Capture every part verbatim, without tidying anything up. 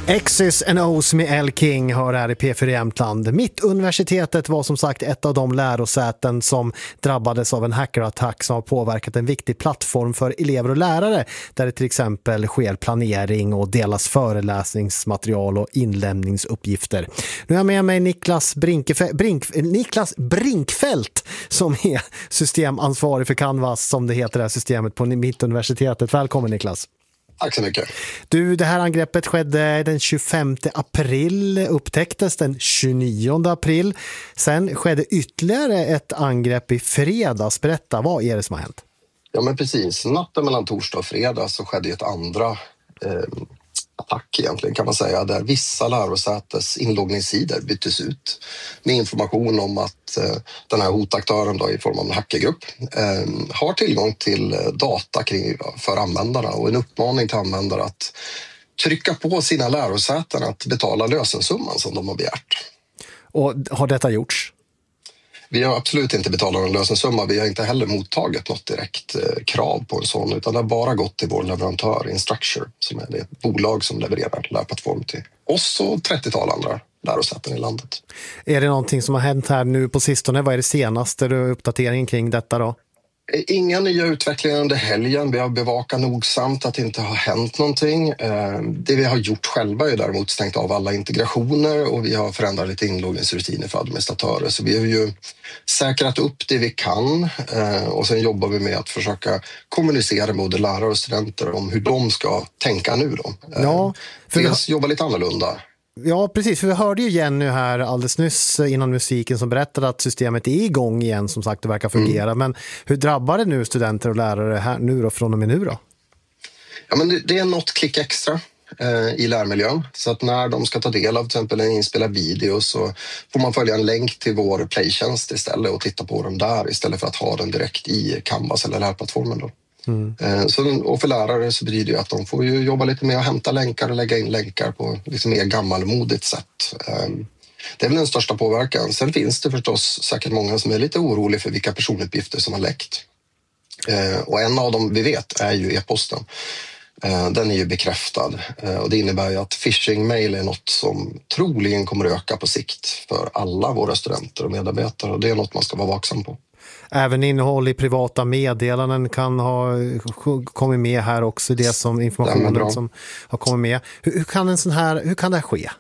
X's and O's med L. King hör här i P fyra Jämtland. Mittuniversitetet var som sagt ett av de lärosäten som drabbades av en hackerattack som har påverkat en viktig plattform för elever och lärare, där det till exempel sker planering och delas föreläsningsmaterial och inlämningsuppgifter. Nu är jag med mig Niklas, Brinkfe- Brink- Niklas Brinkfält som är systemansvarig för Canvas, som det heter det här systemet på Mittuniversitetet. Välkommen Niklas. Tack så mycket. Du, det här angreppet skedde den tjugofemte april, upptäcktes den tjugonionde april. Sen skedde ytterligare ett angrepp i fredags. Berätta, vad är det som har hänt? Ja men precis, natten mellan torsdag och fredag så skedde ett andra eh, attack egentligen kan man säga, där vissa lärosätes inloggningssidor byttes ut med information om att eh, den här hotaktören då, i form av en hackergrupp eh, har tillgång till data kring, för användarna och en uppmaning till användare att trycka på sina lärosäten att betala lösensumman som de har begärt. Och har detta gjorts? Vi har absolut inte betalat en lösensumma. Vi har inte heller mottagit något direkt eh, krav på en sån, utan det har bara gått till vår leverantör Instructure, som är det bolag som levererar lärplattform till oss och trettiotal andra lärosäten i landet. Är det någonting som har hänt här nu på sistone? Vad är det senaste uppdateringen kring detta då? Inga nya utvecklingar under helgen. Vi har bevakat nogsamt att det inte har hänt någonting. Det vi har gjort själva är däremot stängt av alla integrationer och vi har förändrat lite inloggningsrutiner för administratörer. Så vi har ju säkrat upp det vi kan och sen jobbar vi med att försöka kommunicera med både lärare och studenter om hur de ska tänka nu då. Ja, för Dels jobba lite annorlunda. Ja, precis. För vi hörde ju Jenny här alldeles nyss innan musiken som berättade att systemet är igång igen, som sagt, det verkar fungera. Mm. Men hur drabbar det nu studenter och lärare här nu då, från och med nu då? Ja, men det, det är något klick extra eh, i lärmiljön. Så att när de ska ta del av till exempel en inspelad video så får man följa en länk till vår playtjänst istället och titta på den där istället för att ha den direkt i Canvas eller lärplattformen då. Mm. Så, och för lärare så betyder det att de får ju jobba lite med att hämta länkar och lägga in länkar på liksom mer gammalmodigt sätt. Det är väl den största påverkan. Sen finns det förstås säkert många som är lite oroliga för vilka personuppgifter som har läckt. Och en av dem vi vet är ju e-posten. Den är ju bekräftad och det innebär ju att phishing-mail är något som troligen kommer att öka på sikt för alla våra studenter och medarbetare, och det är något man ska vara vaksam på. Även innehåll i privata meddelanden kan ha kommit med här också, det som informationen som har kommit med. Hur, hur kan en sån här, hur kan det ske?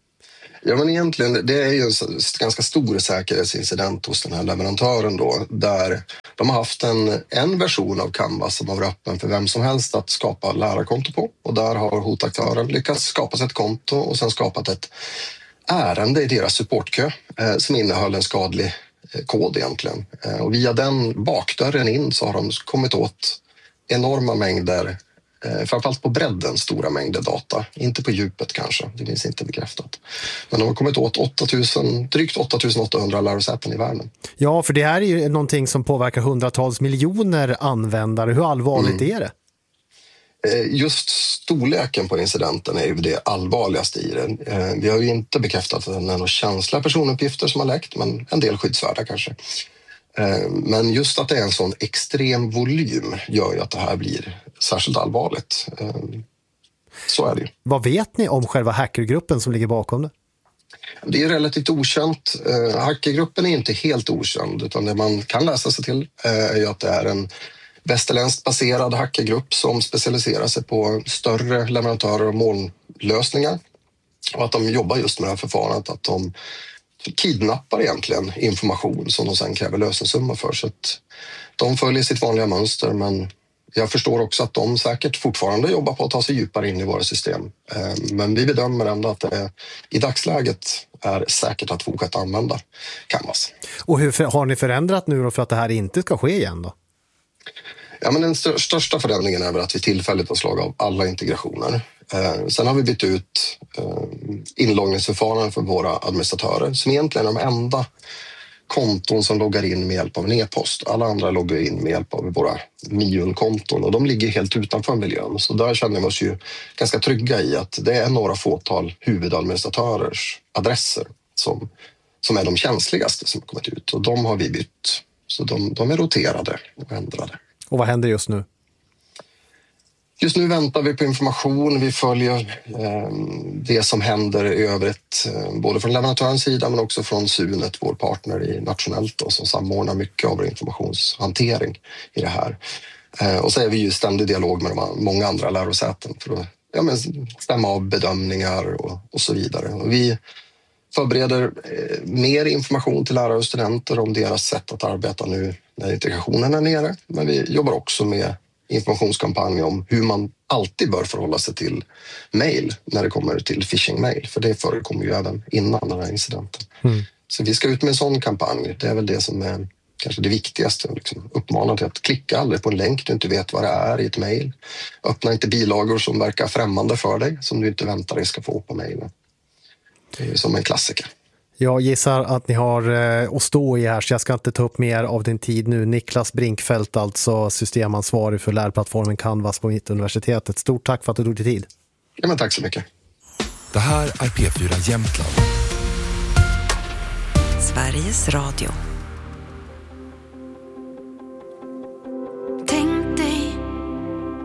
Ja men egentligen, det är ju en ganska stor säkerhetsincident hos den här leverantören då, där de har haft en, en version av Canvas som har varit öppen för vem som helst att skapa lärarkonto på, och där har hotaktören lyckats skapa ett konto och sen skapat ett ärende i deras supportkö eh, som innehöll en skadlig kod egentligen. Och via den bakdörren in så har de kommit åt enorma mängder, framförallt på bredden stora mängder data, inte på djupet kanske, det finns inte bekräftat. Men de har kommit åt åtta tusen, drygt åtta tusen åttahundra lärosäten i världen. Ja, för det här är ju någonting som påverkar hundratals miljoner användare. Hur allvarligt mm. är det? Just storleken på incidenten är ju det allvarligaste i den. Vi har ju inte bekräftat att det är några känsliga personuppgifter som har läckt, men en del skyddsvärda kanske. Men just att det är en sån extrem volym gör ju att det här blir särskilt allvarligt. Så är det ju. Vad vet ni om själva hackergruppen som ligger bakom det? Det är relativt okänt. Hackergruppen är inte helt okänd, utan det man kan läsa sig till är ju att det är en västerländskt baserad hackergrupp som specialiserar sig på större leverantörer och molnlösningar. Och att de jobbar just med det här förfarandet, att de kidnappar egentligen information som de sen kräver lösensumma för. Så att de följer sitt vanliga mönster, men jag förstår också att de säkert fortfarande jobbar på att ta sig djupare in i våra system. Men vi bedömer ändå att det i dagsläget är säkert att fortsätta använda Canvas. Och hur har ni förändrat nu då för att det här inte ska ske igen då? Ja, men den st- största förändringen är väl att vi tillfälligt har slagit av alla integrationer. Eh, sen har vi bytt ut eh, inloggningsförfaranden för våra administratörer som egentligen är de enda konton som loggar in med hjälp av en e-post. Alla andra loggar in med hjälp av våra Miun-konton och de ligger helt utanför miljön. Så där känner vi oss ju ganska trygga i att det är några fåtal huvudadministratörers adresser som, som är de känsligaste som har kommit ut, och de har vi bytt. Så de, de är roterade och ändrade. Och vad händer just nu? Just nu väntar vi på information. Vi följer eh, det som händer i övrigt, eh, både från leverantörens sida men också från Sunet, vår partner i nationellt då, som samordnar mycket av vår informationshantering i det här. Eh, och så är vi ju ständig dialog med de, många andra lärosäten för att ja, men, stämma av bedömningar och, och så vidare. Och vi förbereder eh, mer information till lärare och studenter om deras sätt att arbeta nu när integrationen är nere. Men vi jobbar också med informationskampanj om hur man alltid bör förhålla sig till mejl när det kommer till phishing-mejl. För det förekommer ju även innan den här incidenten. Mm. Så vi ska ut med en sån kampanj. Det är väl det som är kanske det viktigaste. Liksom uppmana till att klicka aldrig på en länk du inte vet vad det är i ett mejl. Öppna inte bilagor som verkar främmande för dig som du inte väntar dig ska få på mejlen. Det är som en klassiker. Jag gissar att ni har eh, att stå i här, så jag ska inte ta upp mer av din tid nu. Niklas Brinkfeldt, alltså systemansvarig för lärplattformen Canvas på Mittuniversitetet. Stort tack för att du tog dig tid. Ja, men tack så mycket. Det här är P fyra Jämtland. Sveriges Radio.